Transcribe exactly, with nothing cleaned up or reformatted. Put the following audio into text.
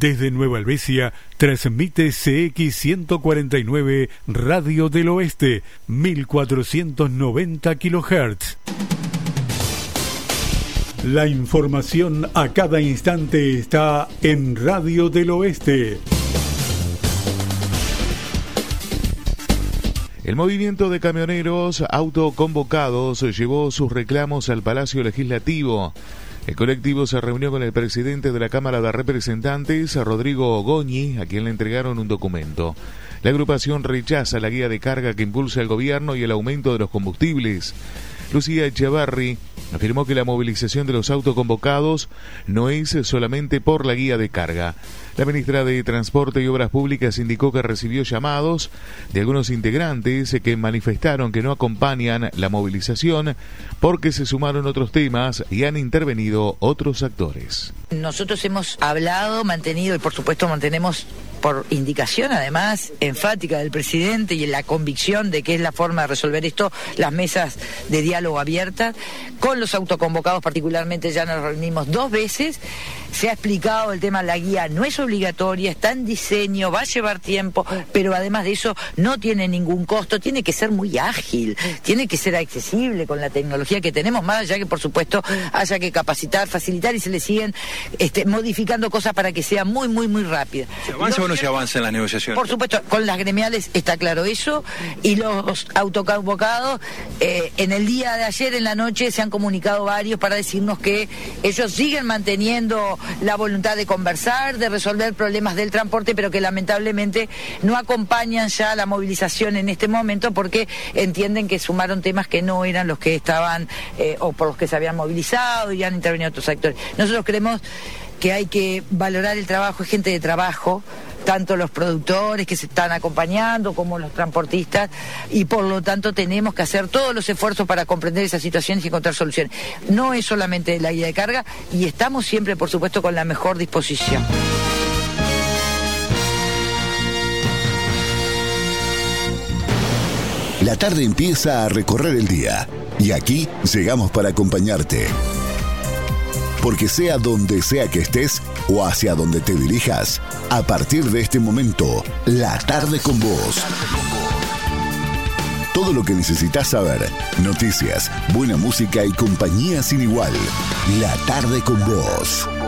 Desde Nueva Helvecia transmite C X ciento cuarenta y nueve Radio del Oeste, mil cuatrocientos noventa kilohertz. La información a cada instante está en Radio del Oeste. El movimiento de camioneros autoconvocados llevó sus reclamos al Palacio Legislativo. El colectivo se reunió con el presidente de la Cámara de Representantes, Rodrigo Goñi, a quien le entregaron un documento. La agrupación rechaza la guía de carga que impulsa el gobierno y el aumento de los combustibles. Lucía Echevarri afirmó que la movilización de los autoconvocados no es solamente por la guía de carga. La ministra de Transporte y Obras Públicas indicó que recibió llamados de algunos integrantes que manifestaron que no acompañan la movilización porque se sumaron otros temas y han intervenido otros actores. Nosotros hemos hablado, mantenido y por supuesto mantenemos por indicación además enfática del presidente y en la convicción de que es la forma de resolver esto, las mesas de diálogo abiertas. Con los autoconvocados particularmente ya nos reunimos dos veces, se ha explicado el tema, la guía no es obligatoria, está en diseño, va a llevar tiempo, pero además de eso no tiene ningún costo, tiene que ser muy ágil, tiene que ser accesible con la tecnología que tenemos, más allá que por supuesto haya que capacitar, facilitar y se le siguen este, modificando cosas para que sea muy, muy, muy rápida. ¿Se avanza o no se avanza en las negociaciones? Por supuesto, con las gremiales está claro eso, y los autoconvocados, eh, en el día de ayer, en la noche, se han comunicado varios para decirnos que ellos siguen manteniendo la voluntad de conversar, de resolver problemas del transporte, pero que lamentablemente no acompañan ya la movilización en este momento porque entienden que sumaron temas que no eran los que estaban eh, o por los que se habían movilizado y han intervenido otros actores. Nosotros creemos que hay que valorar el trabajo, es gente de trabajo, tanto los productores que se están acompañando como los transportistas, y por lo tanto tenemos que hacer todos los esfuerzos para comprender esas situaciones y encontrar soluciones. No es solamente la guía de carga y estamos siempre, por supuesto, con la mejor disposición. La tarde empieza a recorrer el día y aquí llegamos para acompañarte. Porque sea donde sea que estés o hacia donde te dirijas, a partir de este momento, La Tarde con Vos. Todo lo que necesitas saber, noticias, buena música y compañía sin igual. La Tarde con Vos.